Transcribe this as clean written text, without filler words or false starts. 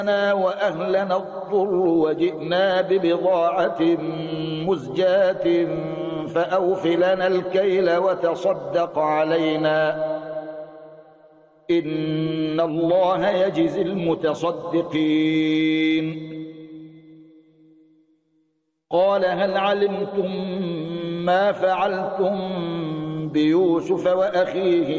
وأهلنا الضر وجئنا ببضاعة مزجاة فأوف لنا الكيل وتصدق علينا إن الله يجزي المتصدقين. قال هل علمتم ما فعلتم بيوسف وأخيه